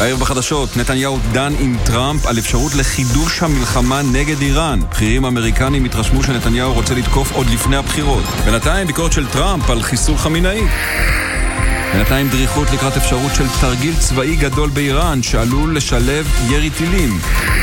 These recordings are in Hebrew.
הערב בחדשות, נתניהו דן עם טראמפ על אפשרות לחידוש המלחמה נגד איראן. בכירים אמריקנים התרשמו שנתניהו רוצה לתקוף עוד לפני הבחירות. בינתיים ביקורת של טראמפ על חיסול חמינאי. בינתיים דריכות לקראת אפשרות של תרגיל צבאי גדול באיראן שעלול לשלב ירי טילים.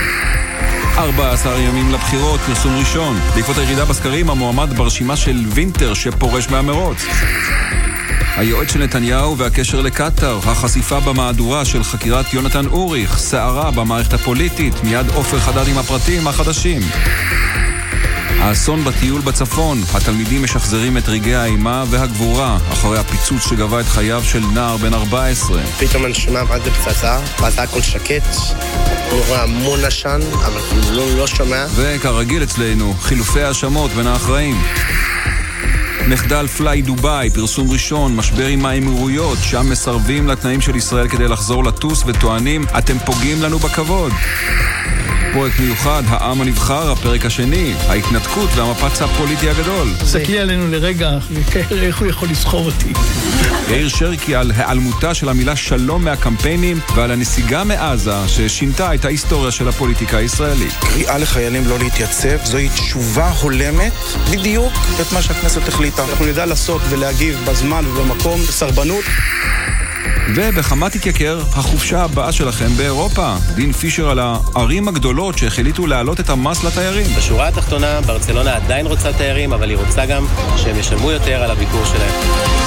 14 ימים לבחירות, פרסום ראשון. בעקבות הירידה בסקרים, המועמד ברשימה של וינטר שפורש מהמרוץ. היועץ של נתניהו והקשר לקטר, החשיפה במהדורה של חקירת יונתן אוריך, סערה במערכת הפוליטית, מיד עופר חדד עם הפרטים החדשים. האסון בטיול בצפון, התלמידים משחזרים את רגעי האימה והגבורה אחרי הפיצוץ שגבה את חייו של נער בן 14. פתאום אני שומע מה זה פצצה, ואז הכל שקט, אני רואה המון עשן, אבל לא שומע. וכרגיל אצלנו, חילופי האשמות בין האחראים. מחדל פליי דוביי, פרסום ראשון, משבר עם האמירויות, שם מסרבים לתנאים של ישראל כדי לחזור לטוס וטוענים, אתם פוגעים לנו בכבוד. פרויקט מיוחד, העם הנבחר, הפרק השני, ההתנתקות והמפץ הפוליטי הגדול. סתכלי עלינו לרגע, איך הוא יכול לסחור אותי? יאיר שרקי על העלמותה של המילה שלום מהקמפיינים ועל הנסיגה מעזה ששינתה את ההיסטוריה של הפוליטיקה הישראלית. קריאה לחיילים לא להתייצב, זוהי תשובה הולמת בדיוק את מה שהכנסת החליטה. אנחנו נדע לעשות ולהגיב בזמן ובמקום בסרבנות. ובכמה תתייקר החופשה הבאה שלכם באירופה. דין פישר על הערים הגדולות שהחליטו להעלות את המס לתיירים. בשורה התחתונה, ברצלונה עדיין רוצה תיירים, אבל היא רוצה גם שהם ישלמו יותר על הביקור שלהם.